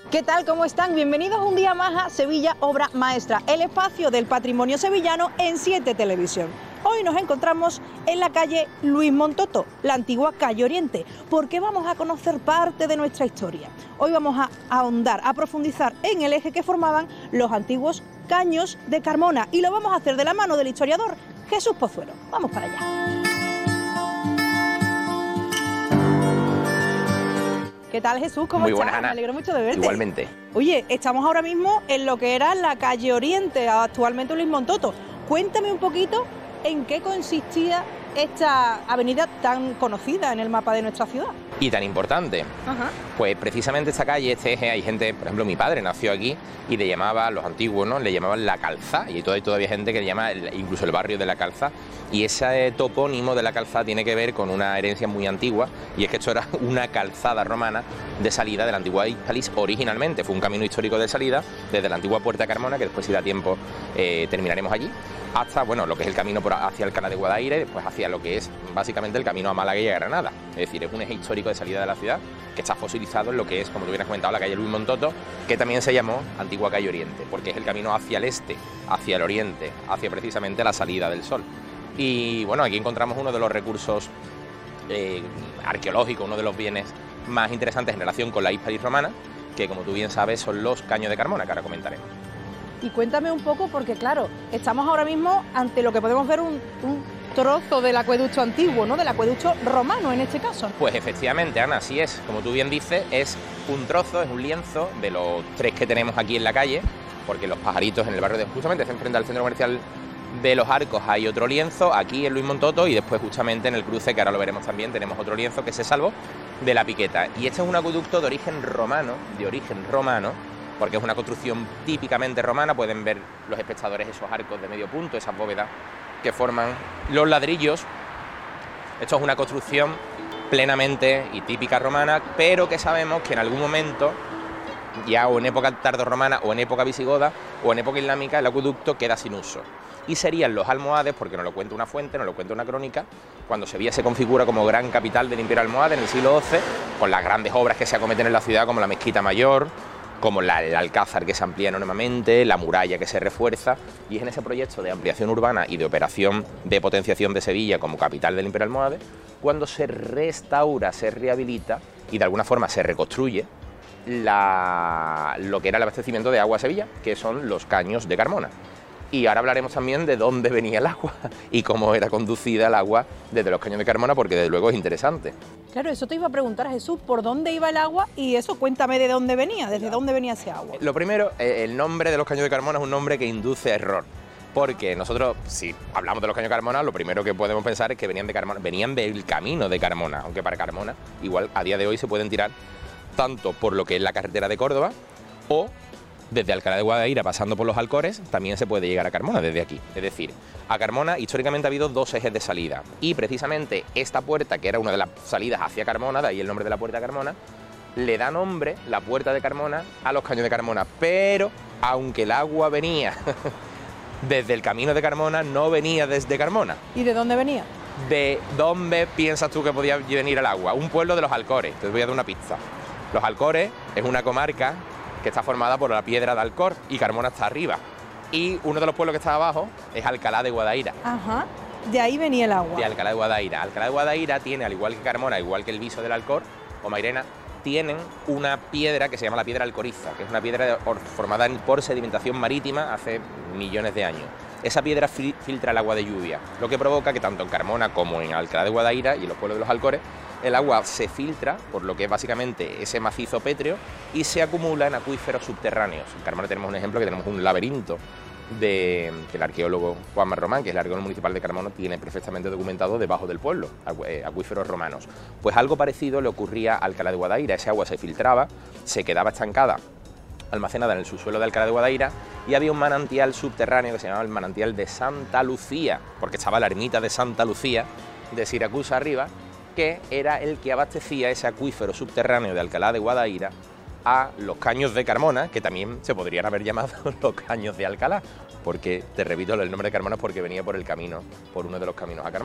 ¿Qué tal? ¿Cómo están? Bienvenidos un día más a Sevilla Obra Maestra, el espacio del patrimonio sevillano en 7 Televisión. Hoy nos encontramos en la calle Luis Montoto, la antigua calle Oriente, porque vamos a conocer parte de nuestra historia. Hoy vamos a ahondar, a profundizar en el eje que formaban los antiguos caños de Carmona y lo vamos a hacer de la mano del historiador Jesús Pozuelo. Vamos para allá. ¿Qué tal, Jesús? ¿Cómo Muy estás? buenas, Ana. Me alegro mucho de verte. Igualmente. Oye, estamos ahora mismo en lo que era la calle Oriente, actualmente Luis Montoto. Cuéntame un poquito en qué consistía esta avenida tan conocida en el mapa de nuestra ciudad. Y tan importante. Ajá. Pues precisamente esta calle, este eje, hay gente, por ejemplo, mi padre nació aquí y le llamaba, los antiguos, ¿no? Le llamaban La Calzá, y hay todavía gente que le llama incluso el barrio de La Calzá. Y ese topónimo de La Calzá tiene que ver con una herencia muy antigua, y es que esto era una calzada romana de salida de la antigua Hispalis originalmente. Fue un camino histórico de salida desde la antigua Puerta de Carmona, que después, si da tiempo, terminaremos allí, hasta, bueno, lo que es el camino hacia Alcalá de Guadaira y después hacia lo que es básicamente el camino a Málaga y a Granada. Es decir, es un eje histórico de salida de la ciudad que está fosilizado en lo que es, como tú bien has comentado, la calle Luis Montoto, que también se llamó Antigua Calle Oriente, porque es el camino hacia el este, hacia el oriente, hacia precisamente la salida del sol. Y bueno, aquí encontramos uno de los recursos arqueológicos, uno de los bienes más interesantes en relación con la Hispalis romana, que, como tú bien sabes, son los caños de Carmona, que ahora comentaremos. Y cuéntame un poco, porque claro, estamos ahora mismo ante lo que podemos ver un trozo del acueducto antiguo, ¿no? Del acueducto romano en este caso. Pues efectivamente, Ana, así es. Como tú bien dices, es un trozo, es un lienzo de los 3 que tenemos aquí en la calle, porque Los Pajaritos, en el barrio de justamente frente al centro comercial de Los Arcos, hay otro lienzo, aquí en Luis Montoto, y después justamente en el cruce, que ahora lo veremos también, tenemos otro lienzo que se salvó de la Piqueta. Y este es un acueducto de origen romano, porque es una construcción típicamente romana. Pueden ver los espectadores esos arcos de medio punto, esas bóvedas que forman los ladrillos. Esto es una construcción plenamente y típica romana, pero que sabemos que en algún momento, ya o en época tardorromana o en época visigoda o en época islámica, el acueducto queda sin uso. Y serían los almohades, porque nos lo cuenta una fuente, nos lo cuenta una crónica, cuando Sevilla se configura como gran capital del Imperio almohade en el siglo XII, con las grandes obras que se acometen en la ciudad, como la Mezquita Mayor, como el Alcázar, que se amplía enormemente, la muralla, que se refuerza, y es en ese proyecto de ampliación urbana y de operación de potenciación de Sevilla como capital del Imperio almohade, cuando se restaura, se rehabilita y de alguna forma se reconstruye lo que era el abastecimiento de agua a Sevilla, que son los caños de Carmona. Y ahora hablaremos también de dónde venía el agua y cómo era conducida el agua desde los caños de Carmona, porque desde luego es interesante. Claro, eso te iba a preguntar, Jesús, ¿por dónde iba el agua? Y eso, cuéntame de dónde venía, desde dónde venía ese agua. Lo primero, el nombre de los caños de Carmona es un nombre que induce a error, porque nosotros, si hablamos de los caños de Carmona, lo primero que podemos pensar es que venían de Carmona, venían del camino de Carmona, aunque para Carmona igual a día de hoy se pueden tirar tanto por lo que es la carretera de Córdoba, o desde Alcalá de Guadaira, pasando por los Alcores, también se puede llegar a Carmona desde aquí. Es decir, a Carmona históricamente ha habido 2 ejes de salida, y precisamente esta puerta, que era una de las salidas hacia Carmona, de ahí el nombre de la Puerta de Carmona, le da nombre, la Puerta de Carmona, a los caños de Carmona. Pero, aunque el agua venía desde el camino de Carmona, no venía desde Carmona. ¿Y de dónde venía? ¿De dónde piensas tú que podía venir el agua? Un pueblo de los Alcores. Te voy a dar una pista. Los Alcores es una comarca que está formada por la piedra de Alcor, y Carmona está arriba. Y uno de los pueblos que está abajo es Alcalá de Guadaira. Ajá, de ahí venía el agua. De Alcalá de Guadaira. Alcalá de Guadaira tiene, al igual que Carmona, igual que el Viso del Alcor o Mairena, tienen una piedra que se llama la piedra alcoriza, que es una piedra formada por sedimentación marítima hace millones de años. Esa piedra filtra el agua de lluvia, lo que provoca que tanto en Carmona como en Alcalá de Guadaira y en los pueblos de los Alcores, el agua se filtra por lo que es básicamente ese macizo pétreo y se acumula en acuíferos subterráneos. En Carmona tenemos un ejemplo, que tenemos un laberinto del arqueólogo Juan Román, que es el arqueólogo municipal de Carmona, tiene perfectamente documentado debajo del pueblo, acuíferos romanos. Pues algo parecido le ocurría a Alcalá de Guadaira. Ese agua se filtraba, se quedaba estancada, almacenada en el subsuelo de Alcalá de Guadaira, y había un manantial subterráneo que se llamaba el manantial de Santa Lucía, porque estaba la ermita de Santa Lucía de Siracusa arriba, que era el que abastecía ese acuífero subterráneo de Alcalá de Guadaira a los caños de Carmona, que también se podrían haber llamado los caños de Alcalá, porque, te repito, el nombre de Carmona es porque venía por el camino, por uno de los caminos a Carmona.